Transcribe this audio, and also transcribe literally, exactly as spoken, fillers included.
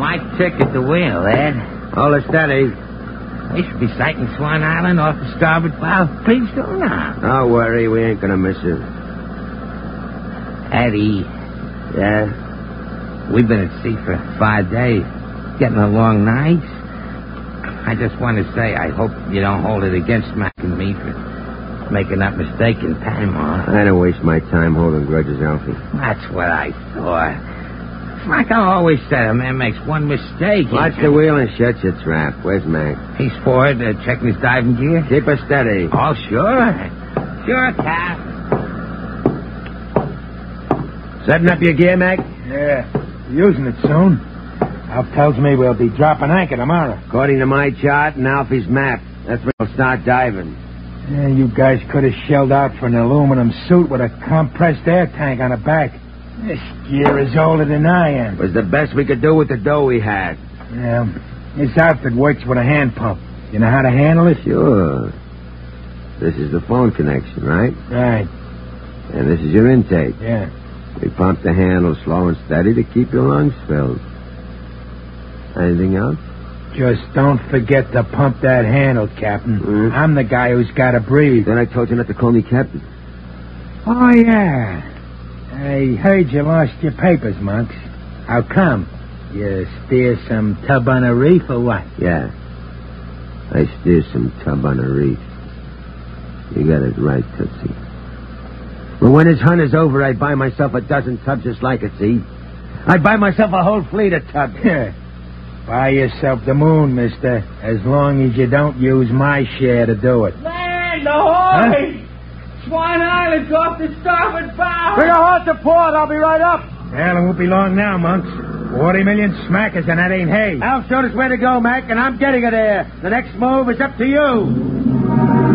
my trick at the wheel, Ed. Hold it steady. We should be sighting Swan Island off the starboard bow pretty soon now. Don't worry, we ain't gonna miss it. Eddie, Yeah? we've been at sea for five days. Getting along nice. I just want to say I hope you don't hold it against Mac and me for making that mistake in Panama. I don't waste my time holding grudges, Alfie. That's what I thought. It's like I always said, a man makes one mistake. Watch the wheel and shut your trap. Where's Mac? He's forward, uh, checking his diving gear. Keep her steady. Oh, sure. Sure, Cap. Setting up your gear, Mac? Yeah, using it soon. Alf tells me we'll be dropping anchor tomorrow. According to my chart and Alfie's map, that's when we'll start diving. Yeah, you guys could have shelled out for an aluminum suit with a compressed air tank on the back. This gear is older than I am. It was the best we could do with the dough we had. Yeah, this outfit works with a hand pump. You know how to handle it? Sure. This is the phone connection, right? Right, And this is your intake. yeah. We pump the handle slow and steady to keep your lungs filled. Anything else? Just don't forget to pump that handle, Captain. Mm. I'm the guy who's got to breathe. Then I told you not to call me Captain. Oh, yeah. I heard you lost your papers, Monks. How come? You steer some tub on a reef or what? Yeah. I steer some tub on a reef. You got it right, Tootsie. But when this hunt is over, I buy myself a dozen tubs just like it, see? I buy myself a whole fleet of tubs. Buy yourself the moon, mister, as long as you don't use my share to do it. Land ahoy! Huh? Swan Island's off the starboard bow. Bring a horse to port. I'll be right up. Well, it won't be long now, Monks. Forty million smackers, and that ain't hay. Alf showed us where to go, Mac, and I'm getting her there. The next move is up to you.